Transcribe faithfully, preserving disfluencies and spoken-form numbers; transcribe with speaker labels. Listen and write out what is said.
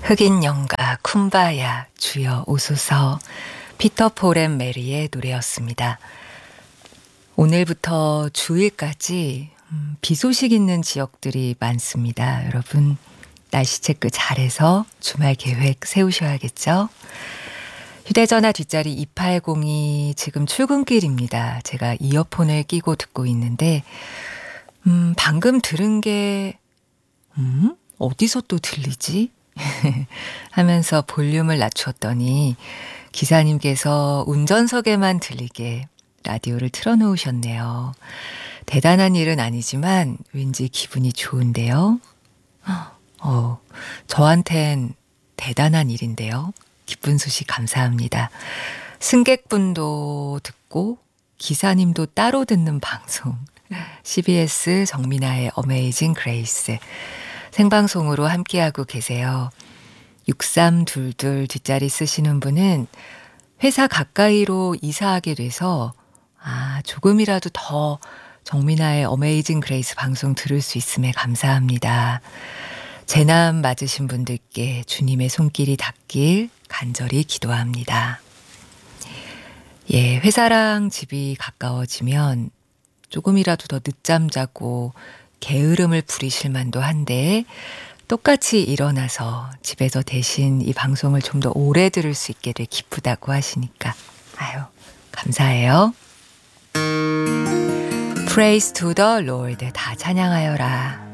Speaker 1: 흑인 영가 쿰바야 주여 오소서. 피터 폴 앤 메리의 노래였습니다. 오늘부터 주일까지 음, 비 소식 있는 지역들이 많습니다. 여러분 날씨 체크 잘해서 주말 계획 세우셔야겠죠? 휴대전화 뒷자리 이팔공이 지금 출근길입니다. 제가 이어폰을 끼고 듣고 있는데 음, 방금 들은 게 음? 어디서 또 들리지? 하면서 볼륨을 낮췄더니 기사님께서 운전석에만 들리게 라디오를 틀어놓으셨네요. 대단한 일은 아니지만 왠지 기분이 좋은데요. 어, 저한텐 대단한 일인데요. 기쁜 소식 감사합니다. 승객분도 듣고 기사님도 따로 듣는 방송 씨비에스 정민아의 어메이징 그레이스 생방송으로 함께하고 계세요. 육삼이이 뒷자리 쓰시는 분은 회사 가까이로 이사하게 돼서 아 조금이라도 더 정민아의 어메이징 그레이스 방송 들을 수 있음에 감사합니다. 재난 맞으신 분들께 주님의 손길이 닿길 간절히 기도합니다. 예, 회사랑 집이 가까워지면 조금이라도 더 늦잠 자고 게으름을 부리실 만도 한데 똑같이 일어나서 집에서 대신 이 방송을 좀 더 오래 들을 수 있게 돼 기쁘다고 하시니까 아유 감사해요. Praise to the Lord 다 찬양하여라.